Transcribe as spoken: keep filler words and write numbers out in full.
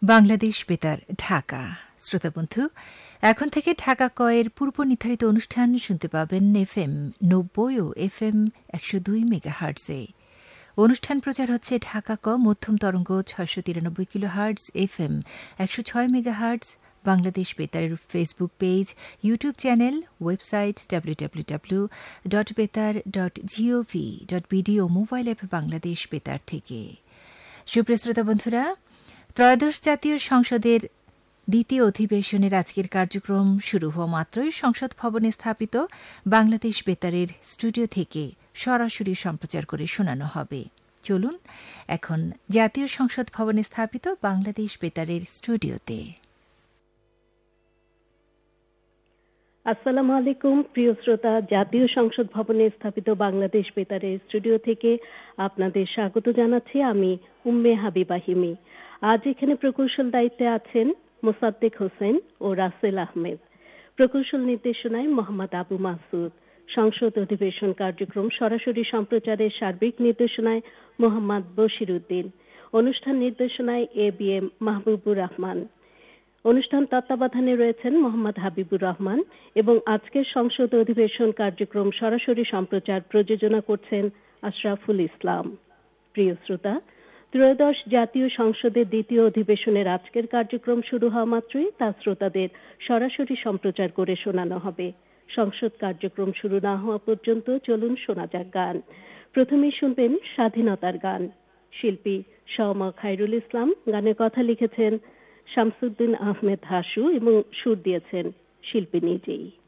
বাংলাদেশ বেতার ঢাকা। শ্রোতা বন্ধু, এখন থেকে ঢাকা কয়ের পূর্ব নির্ধারিত অনুষ্ঠান শুনতে পাবেন এফএম নব্বই ও এফএম একশো দুই মেগাহার্টজে। অনুষ্ঠান প্রচার হচ্ছে ঢাকা ক মধ্যম তরঙ্গ ছয়শো তিরানব্বই কিলো হার্টজ, এফএম একশো ছয় megahertz, Bangladesh বেতারের Facebook page, YouTube channel, website W W W dot বেতার ডট জিওভি ডট বিডি ও মোবাইল অ্যাপ বাংলাদেশ বেতার থেকে। সুপ্রিয় শ্রোতা বন্ধুরা, ত্রয়োদশ জাতীয় সংসদের দ্বিতীয় অধিবেশনের আজকের কার্যক্রম শুরু হওয়া মাত্রই সংসদ ভবনে স্থাপিত বাংলাদেশ বেতারের স্টুডিও থেকে সরাসরি সম্প্রচার করে শোনানো হবে। চলুন এখন জাতীয় সংসদ ভবনে স্থাপিত বাংলাদেশ বেতারের স্টুডিওতে। আসসালামু আলাইকুম প্রিয় শ্রোতা, জাতীয় সংসদ ভবনে স্থাপিত বাংলাদেশ বেতারের স্টুডিও থেকে আপনাদের স্বাগত জানাচ্ছি আমি উম্মে হাবিবা হিমি। আজ এখানে প্রকৌশল দায়িত্বে আছেন মোসাদ্দেক হোসেন ও রাসেল আহমেদ। প্রকৌশল নির্দেশনায় মোহাম্মদ আবু মাসুদ। সংসদ অধিবেশন কার্যক্রম সরাসরি সম্প্রচারের সার্বিক নির্দেশনায় মোহাম্মদ বশির উদ্দিন। অনুষ্ঠান নির্দেশনায় A B M Mahbubur Rahman. অনুষ্ঠান তত্ত্বাবধানে রয়েছেন মোহাম্মদ হাবিবুর রহমান এবং আজকের সংসদ অধিবেশন কার্যক্রম সরাসরি সম্প্রচার প্রযোজনা করছেন আশরাফুল ইসলাম। প্রিয় শ্রোতা, ত্রয়োদশ জাতীয় সংসদের দ্বিতীয় অধিবেশনের আজকের কার্যক্রম শুরু হওয়া মাত্রই তা শ্রোতাদের সরাসরি সম্প্রচার করে শোনানো হবে। সংসদ কার্যক্রম শুরু না হওয়া পর্যন্ত চলুন শোনা যাক গান। প্রথমেই শুনবেন স্বাধীনতার গান। শিল্পী শাওমা খায়রুল ইসলাম, গানের কথা লিখেছেন শামসুদ্দিন আহমেদ হাসু এবং সুর দিয়েছেন শিল্পী নিজেই।